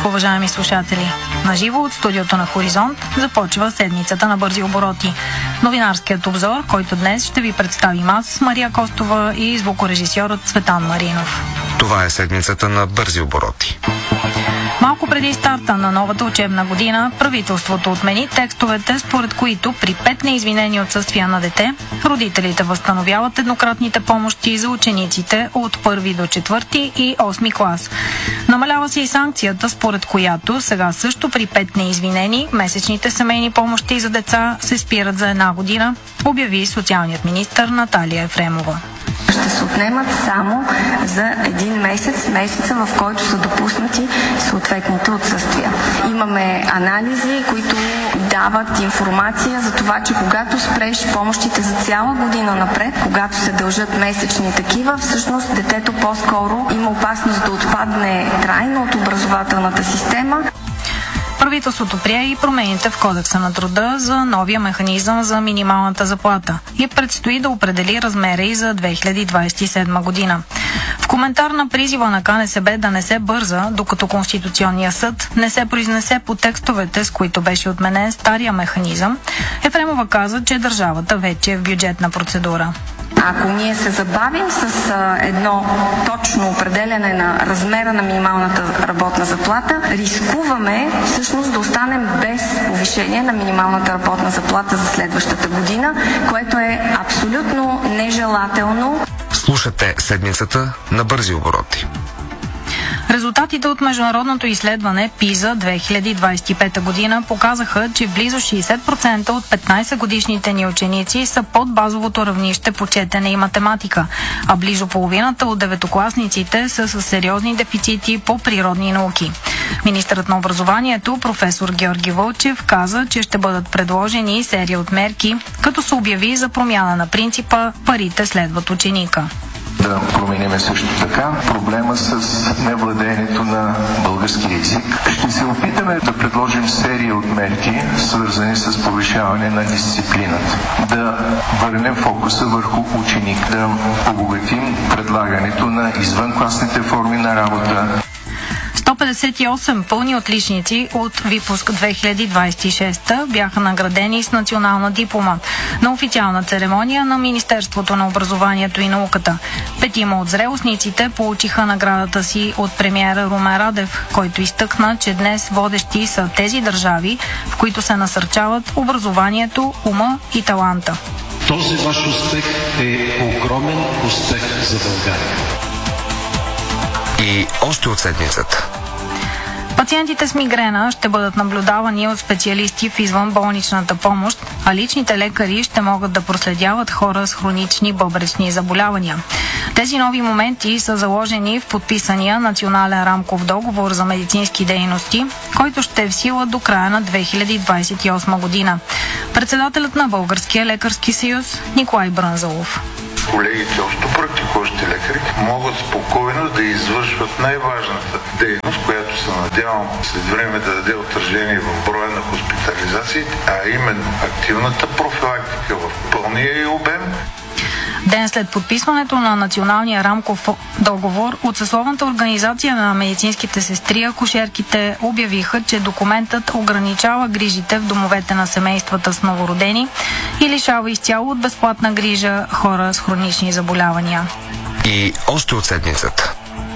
Уважаеми слушатели, наживо от студиото на Хоризонт започва седмицата на бързи обороти. Новинарският обзор, който днес ще ви представим аз, Мария Костова, и звукорежисьорът Цветан Маринов. Това е седмицата на бързи обороти. Малко преди старта на новата учебна година, правителството отмени текстовете, според които при 5 неизвинени отсъствия на дете, родителите възстановяват еднократните помощи за учениците от 1 до 4 и 8 клас. Намалява се и санкцията, според която сега също при 5 неизвинени месечните семейни помощи за деца се спират за 1 година, обяви социалният министър Наталия Ефремова. Ще се отнемат само за 1 месец, месеца, в който са допуснати съответните отсъствия. Имаме анализи, които дават информация за това, че когато спреш помощите за цяла година напред, когато се дължат месечни такива, всъщност детето по-скоро има опасност да отпадне трайно от образователната система. Правителството прие и промените в Кодекса на труда за новия механизъм за минималната заплата и предстои да определи размера и за 2027 година. В коментар на призива на КНСБ да не се бърза, докато Конституционния съд не се произнесе по текстовете, с които беше отменен стария механизъм, Ефремова каза, че държавата вече е в бюджетна процедура. Ако ние се забавим с едно точно определяне на размера на минималната работна заплата, рискуваме всъщност да останем без повишение на минималната работна заплата за следващата година, което е абсолютно нежелателно. Слушате седмицата на бързи обороти. Резултатите от международното изследване PISA 2025 година показаха, че близо 60% от 15-годишните ни ученици са под базовото равнище по четене и математика, а близо половината от деветокласниците са с сериозни дефицити по природни науки. Министърът на образованието, професор Георги Вълчев, каза, че ще бъдат предложени серия от мерки, като се обяви за промяна на принципа «Парите следват ученика». Да променим също така проблема с невладеенето на български език. Ще се опитаме да предложим серия от мерки, свързани с повишаване на дисциплината. Да върнем фокуса върху ученик, да обогатим предлагането на извънкласните форми на работа. 158 пълни отличници от випуск 2026 бяха наградени с национална диплома на официална церемония на Министерството на образованието и науката. 5 от зрелостниците получиха наградата си от премиера Румен Радев, който изтъкна, че днес водещи са тези държави, в които се насърчават образованието, ума и таланта. Този ваш успех е огромен успех за България. И още от седмицата. Пациентите с мигрена ще бъдат наблюдавани от специалисти в извънболничната помощ, а личните лекари ще могат да проследяват хора с хронични бъбречни заболявания. Тези нови моменти са заложени в подписания национален рамков договор за медицински дейности, който ще е в сила до края на 2028 година. Председателят на Българския лекарски съюз Николай Брънзалов. Колегите, общо практикуващи лекари, могат спокойно да извършват най-важната дейност, която се надявам след време да даде отражение в броя на хоспитализациите, а именно активната профилактика в пълния й обем. Ден след подписването на националния рамков договор от съсловната организация на медицинските сестри, акушерките обявиха, че документът ограничава грижите в домовете на семействата с новородени и лишава изцяло от безплатна грижа хора с хронични заболявания. И още от седмицата.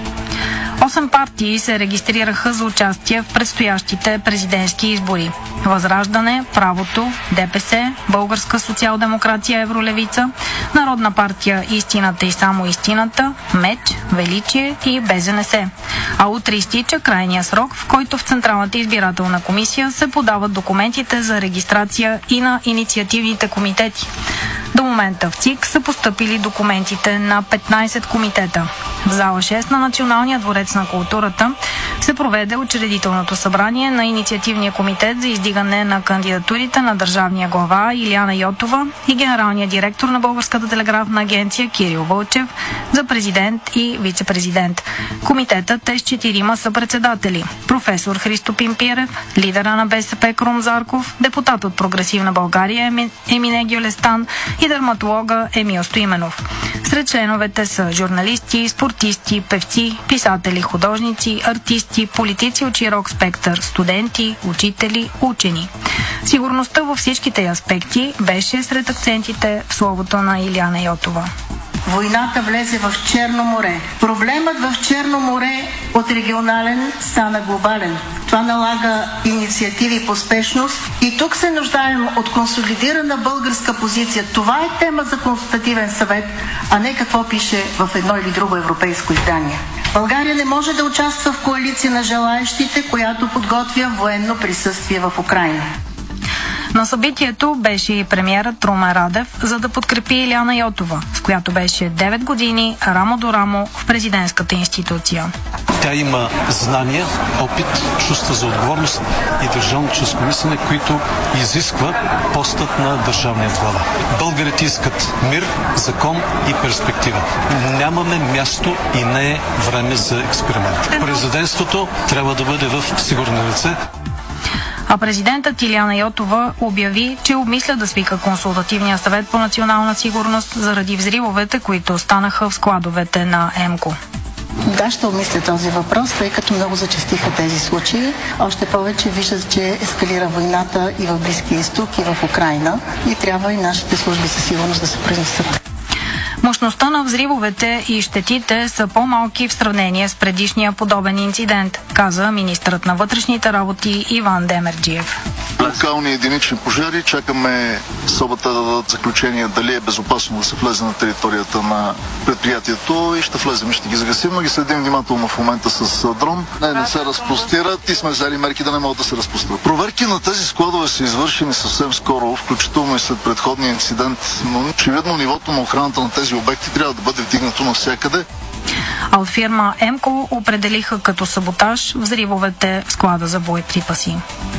8 партии се регистрираха за участие в предстоящите президентски избори. Възраждане, Правото, ДПС, Българска социал-демокрация, Евролевица, Народна партия Истината и само истината, МЕЧ, Величие и БЗНС. А утре изтича крайния срок, в който в Централната избирателна комисия се подават документите за регистрация и на инициативните комитети. До момента в ЦИК са постъпили документите на 15 комитета. В зала 6 на Националния дворец на културата се проведе учредителното събрание на инициативния комитет за издигане на кандидатурите на държавния глава Илияна Йотова и генералния директор на Българската телеграфна агенция Кирил Вълчев за президент и вице-президент. Комитетът е с 4 съпредседатели. Професор Христо Пимпирев, лидера на БСП Крум Зарков, депутат от Прогресивна България Емине Гюлестан и дерматолога Емил Стоименов. Сред членовете са журналисти, спортисти, певци, писатели, художници, артисти, експерти, политици от широк спектър, студенти, учители, учени. Сигурността във всичките аспекти беше сред акцентите в словото на Илияна Йотова. Войната влезе в Черно море. Проблемът в Черно море от регионален стана глобален. Това налага инициативи и поспешност. И тук се нуждаем от консолидирана българска позиция. Това е тема за консултативен съвет, а не какво пише в едно или друго европейско издание. България не може да участва в коалиция на желаещите, която подготвя военно присъствие в Украйна. На събитието беше и премиерът Румен Радев, за да подкрепи Илияна Йотова, с която беше 9 години рамо до рамо в президентската институция. Тя има знания, опит, чувства за отговорност и държавническо мислене, които изисква постът на държавния глава. Българите искат мир, закон и перспектива. Нямаме място и не е време за експеримент. Президентството трябва да бъде в сигурни ръце. А президентът Илияна Йотова обяви, че обмисля да свика консултативния съвет по национална сигурност заради взривовете, които станаха в складовете на ЕМКО. Да, ще обмисля този въпрос, тъй като много зачестиха тези случаи. Още повече виждат, че ескалира войната и в Близкия изток, и в Украйна. И трябва и нашите служби със сигурност да се произнесат. Мощността на взривовете и щетите са по-малки в сравнение с предишния подобен инцидент, каза министърът на вътрешните работи Иван Демерджиев. Локални единични пожари. Чакаме СОБА-та да дадат заключение дали е безопасно да се влезе на територията на предприятието и ще влезем и ще ги загасим, но ги следим внимателно в момента с дрон. Не се разпростират и сме взели мерки да не могат да се разпростират. Проверки на тези складове са извършени съвсем скоро, включително и след предходния инцидент, но очевидно нивото на охраната на тези обекти трябва да бъде вдигнато навсякъде. А от фирма ЕМКО определиха като саботаж взривовете в склада за боеприпаси.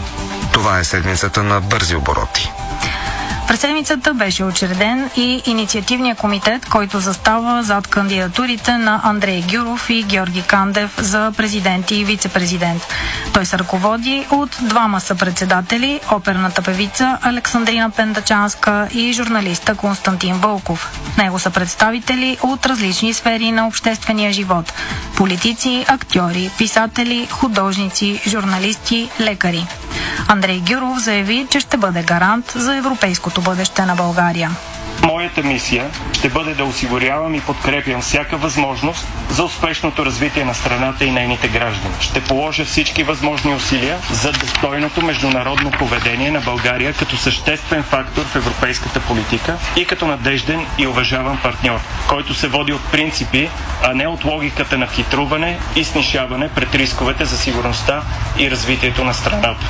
Това е седмицата на бързи обороти. През седмицата беше учреден и инициативния комитет, който застава зад кандидатурите на Андрей Гюров и Георги Кандев за президент и вице-президент. Той се ръководи от двама съпредседатели, оперната певица Александрина Пендачанска и журналиста Константин Вълков. В него са представители от различни сфери на обществения живот – политици, актьори, писатели, художници, журналисти, лекари. Андрей Гюров заяви, че ще бъде гарант за европейското бъдеще на България. Моята мисия ще бъде да осигурявам и подкрепям всяка възможност за успешното развитие на страната и нейните граждани. Ще положа всички възможни усилия за достойното международно поведение на България като съществен фактор в европейската политика и като надежден и уважаван партньор, който се води от принципи, а не от логиката на хитруване и снишаване пред рисковете за сигурността и развитието на страната.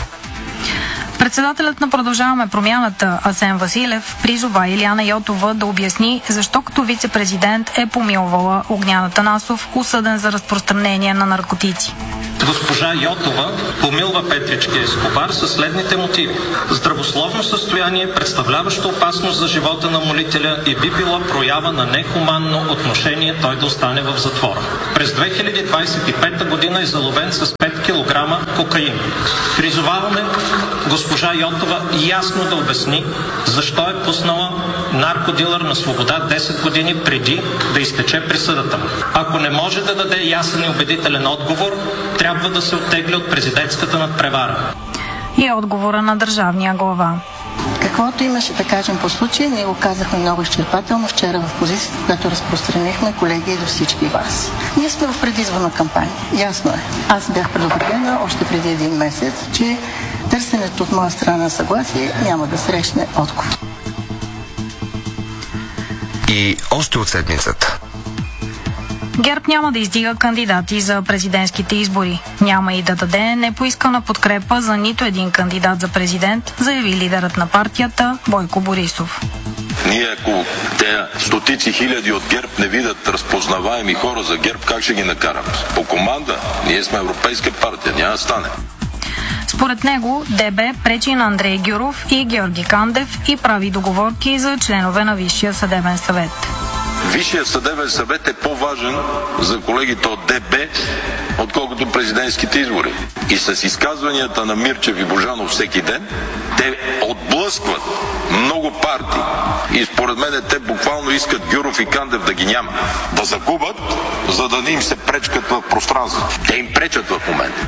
Председателят на Продължаваме промяната Асен Василев призова Илияна Йотова да обясни защо като вице-президент е помилвала Огнян Атанасов, осъден за разпространение на наркотици. Госпожа Йотова помилва Петрички Ескобар със следните мотиви. Здравословно състояние, представляващо опасност за живота на молителя и би било проява на нехуманно отношение той да остане в затвора. През 2025 година е заловен с 5 кг кокаин. Призоваваме госпожа Йотова ясно да обясни защо е пуснала наркодилър на свобода 10 години преди да изтече присъдата. Ако не може да даде ясен и убедителен отговор, трябва да се оттегли от президентската надпревара. И отговора на държавния глава. Каквото имаше да кажем по случая, ние го казахме много изчерпателно вчера в позицията, която разпространихме, колеги, и до всички вас. Ние сме в предизборна кампания. Ясно е. Аз бях предупредена още преди 1 месец, че търсенето от моя страна съгласие няма да срещне отговор. И още от седмицата. ГЕРБ няма да издига кандидати за президентските избори. Няма и да даде непоискана подкрепа за нито един кандидат за президент, заяви лидерът на партията Бойко Борисов. Ние, ако те стотици хиляди от ГЕРБ не видят разпознаваеми хора за ГЕРБ, как ще ги накарам? По команда, ние сме европейска партия, няма да стане. Според него, ДБ пречи на Андрей Гюров и Георги Кандев и прави договорки за членове на Висшия съдебен съвет. Висшият съдебен съвет е по-важен за колегите от ДБ, отколкото президентските избори. И с изказванията на Мирчев и Божанов всеки ден, те отблъскват много партии. И според мен те буквално искат Гюров и Кандев да ги няма. Да загубят, за да не им се пречкат в пространството. Те им пречат в момента.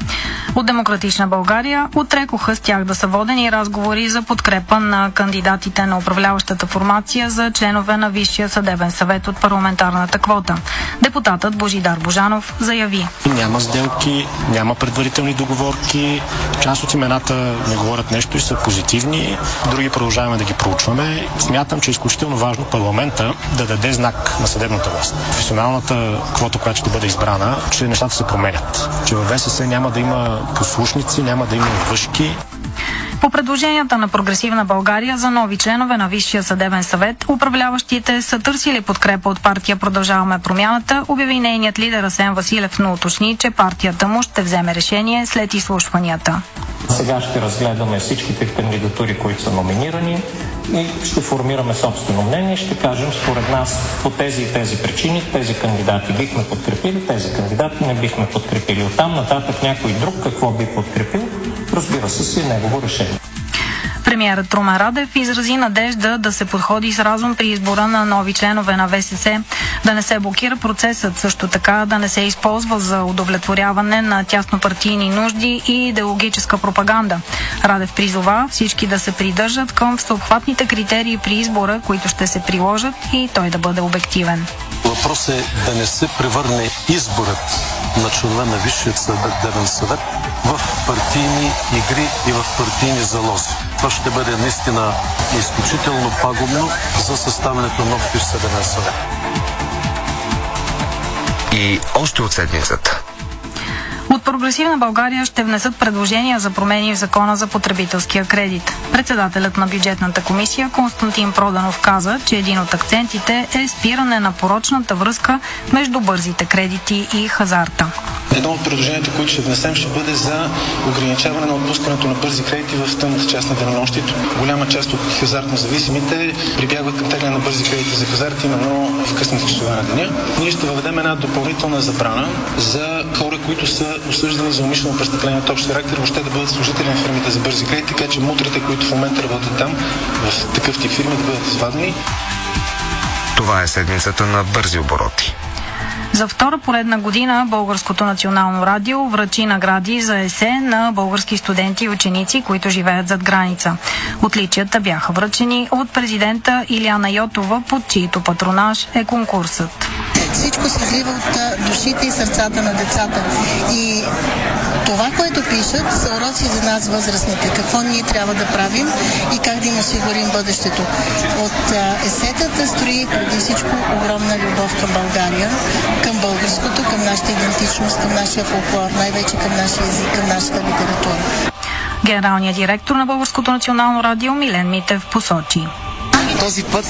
От Демократична България отрекоха с тях да са водени разговори за подкрепа на кандидатите на управляващата формация за членове на Висшия съдебен съвет от парламентарната квота. Депутатът Божидар Божанов заяви: няма сделки, няма предварителни договорки, част от имената не говорят нещо и са позитивни, други продължаваме да ги проучваме. Смятам, че е изключително важно парламента да даде знак на съдебната власт. Професионалната квота, която ще бъде избрана, че нещата се променят, че във ВСС няма да има послушници, няма да има въшки. По предложенията на Прогресивна България за нови членове на Висшия съдебен съвет, управляващите са търсили подкрепа от партия Продължаваме промяната, обяви нейният лидер Асен Василев, но уточни, че партията му ще вземе решение след изслушванията. Сега ще разгледаме всичките кандидатури, които са номинирани и ще формираме собствено мнение. Ще кажем, според нас, по тези и тези причини, тези кандидати бихме подкрепили, тези кандидати не бихме подкрепили. Оттам нататък някой друг какво би подкрепил, разбира се, си негово решение. Премиерът Румен Радев изрази надежда да се подходи с разум при избора на нови членове на ВСС, да не се блокира процесът, също така да не се използва за удовлетворяване на тяснопартийни нужди и идеологическа пропаганда. Радев призова всички да се придържат към всеобхватните критерии при избора, които ще се приложат, и той да бъде обективен. Въпрос е да не се превърне изборът на членове на Висшия съдебен съвет в партийни игри и в партийни залози. Това ще бъде наистина изключително пагубно за съставянето на нов Висш съдебен съвет. И още от седмицата. От Прогресивна България ще внесат предложения за промени в Закона за потребителския кредит. Председателят на бюджетната комисия Константин Проданов каза, че един от акцентите е спиране на порочната връзка между бързите кредити и хазарта. Едно от предложенията, които ще внесем, ще бъде за ограничаване на отпускането на бързи кредити в тъмната част на денонощието. Голяма част от хазартно зависимите прибягват към тегляне на бързи кредити за хазарт именно в късните часове на деня. Ние ще въведем една допълнителна забрана за хора, които са осъждани за умишлено престъпление от общ характер, въобще да бъдат служители на фирмите за бързи кредити, така че мутрите, които в момента работят там, в такъв тип фирми, да бъдат извадени. Това е седмицата на бързи обороти. За втора поредна година Българското национално радио връчи награди за есе на български студенти и ученици, които живеят зад граница. Отличията бяха връчени от президента Илияна Йотова, под чието патронаж е конкурсът. Всичко се излива от душите и сърцата на децата. И това, което пишат, са уроци за нас, възрастните. Какво ние трябва да правим и как да им осигурим бъдещето. От есетата строи преди всичко огромна любов към България, към българското, към нашата идентичност, към нашия фолклор, най-вече към нашия език, към нашата литература. Генералният директор на Българското национално радио Милен Митев посочи: този път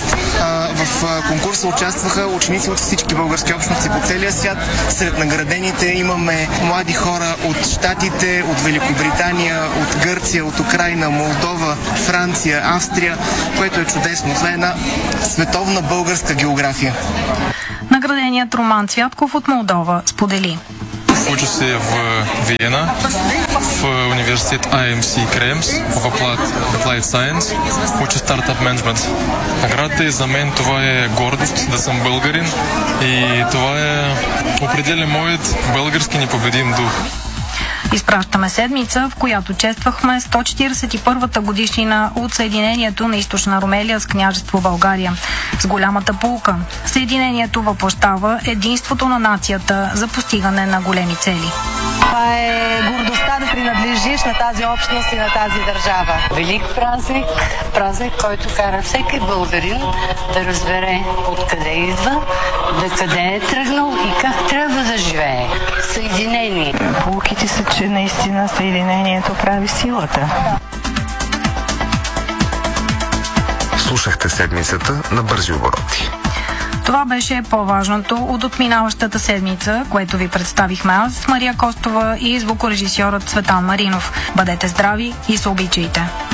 в конкурса участваха ученици от всички български общности по целия свят. Сред наградените имаме млади хора от Щатите, от Великобритания, от Гърция, от Украйна, Молдова, Франция, Австрия, което е чудесно. Това е една световна българска география. Награденият Роман Цвятков от Молдова сподели: Уча се в Виена, в университет IMC Кремс, в Applied Science, уча стартап менеджмент. Наградата е за мен, това е гордост да съм българин и това е определя моят български непобедим дух. Изпращаме седмица, в която чествахме 141-та годишнина от съединението на Източна Румелия с княжество България. С голямата поука. Съединението въплъщава единството на нацията за постигане на големи цели. Това е гордостта да принадлежиш на тази общност и на тази държава. Велик празник, който кара всеки българин да разбере откъде идва, да къде е тръгнал и как трябва да живее. Съединение. Поуките са, че наистина съединението прави силата. Слушахте седмицата на бързи обороти. Това беше по-важното от отминаващата седмица, което ви представихме аз, Мария Костова и звукорежисьорът Цветан Маринов. Бъдете здрави и се обичайте!